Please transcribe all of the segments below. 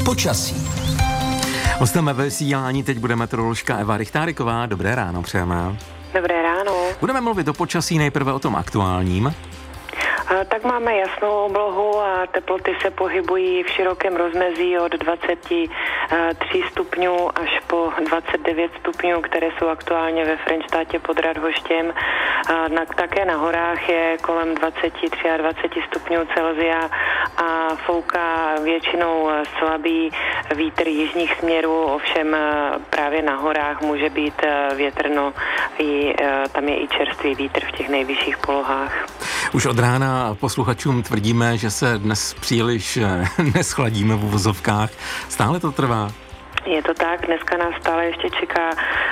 Počasí. Hostem ve vysílání teď bude meteoroložka Eva Richtáriková. Dobré ráno přejeme. Dobré ráno. Budeme mluvit o počasí, nejprve o tom aktuálním. Tak máme jasnou oblohu a teploty se pohybují v širokém rozmezí od 23 stupňů až po 29 stupňů, které jsou aktuálně ve Frenštátě pod Radhoštěm. Také na horách je kolem 23 stupňů Celsia a fouká většinou slabý vítr jižních směrů, ovšem právě na horách může být větrno, tam je i čerstvý vítr v těch nejvyšších polohách. Už od rána posluchačům tvrdíme, že se dnes příliš neschladíme v uvozovkách. Stále to trvá? Je to tak, dneska nás stále ještě čeká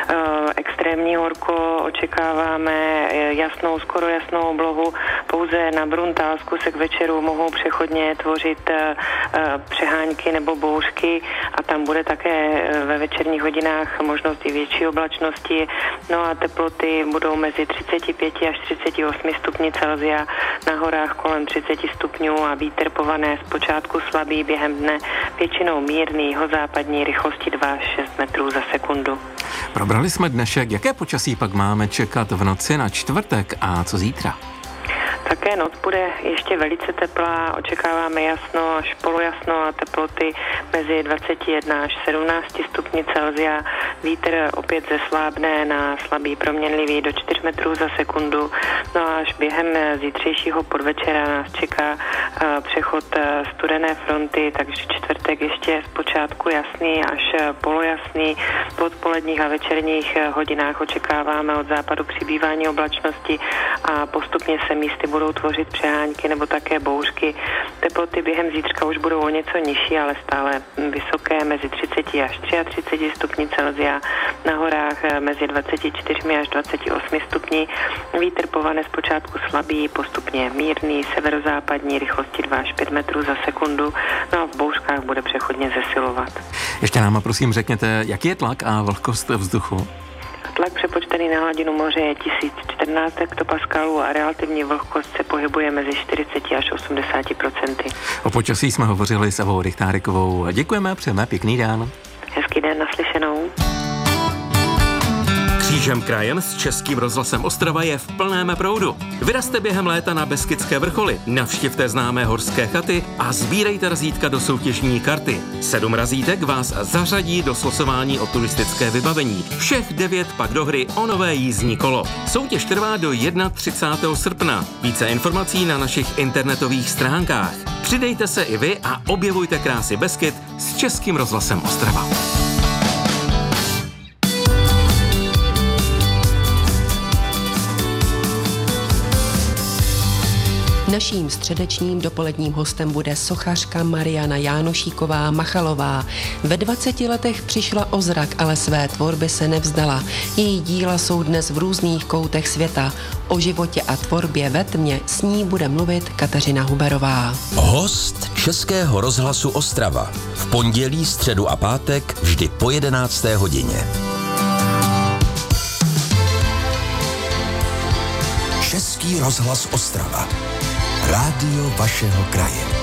extrémní horko, očekáváme skoro jasnou oblohu, pouze na Bruntálsku se k večeru mohou přechodně tvořit přehánky nebo bouřky a tam bude také ve večerních hodinách možnost i větší oblačnosti, no a teploty budou mezi 35 až 38 stupni Celsia, na horách kolem 30 stupňů a vítr pované zpočátku slabý, během dne většinou mírný, jihozápadní rychlosti 2 až 6 metrů za sekundu. Probrali jsme dnešek, jaké počasí pak máme čekat v noci na čtvrtek a co zítra? Také noc bude ještě velice teplá, očekáváme jasno až polojasno a teploty mezi 21 až 17 stupni Celsia. Vítr opět zeslábne na slabý proměnlivý do 4 metrů za sekundu. No a až během zítřejšího podvečera nás čeká přechod studené fronty, takže čtvrtek ještě zpočátku jasný až polojasný. V odpoledních a večerních hodinách očekáváme od západu přibývání oblačnosti a postupně se místy budou tvořit přehánky nebo také bouřky. Teploty během zítřka už budou o něco nižší, ale stále vysoké, mezi 30 až 33 stupni Celsia, na horách mezi 24 až 28 stupni. Vítr povane zpočátku slabý, postupně mírný, severozápadní, rychlosti 2 až 5 metrů za sekundu, no a v bouřkách bude přechodně zesilovat. Ještě nám prosím řekněte, jaký je tlak a vlhkost vzduchu? Tlak přepočtený na hladinu moře je 1014 hektopaskalů a relativní vlhkost se pohybuje mezi 40 až 80%. O počasí jsme hovořili s Evou Richtárikovou. Děkujeme, přejeme pěkný den. Hezký den, naslyšenou. Křížem krajem s Českým rozhlasem Ostrava je v plném proudu. Vyrazte během léta na Beskydské vrcholy, navštivte známé horské chaty a sbírejte razítka do soutěžní karty. 7 razítek vás zařadí do slosování o turistické vybavení. Všech 9 pak do hry o nové jízdní kolo. Soutěž trvá do 31. srpna. Více informací na našich internetových stránkách. Přidejte se i vy a objevujte krásy Beskyd s Českým rozhlasem Ostrava. Naším středečním dopoledním hostem bude sochařka Mariana Jánošíková Machalová. Ve 20 letech přišla o zrak, ale své tvorby se nevzdala. Její díla jsou dnes v různých koutech světa. O životě a tvorbě ve tmě s ní bude mluvit Kateřina Huberová. Host Českého rozhlasu Ostrava. V pondělí, středu a pátek vždy po 11. hodině. Český rozhlas Ostrava. Rádio vašeho kraje.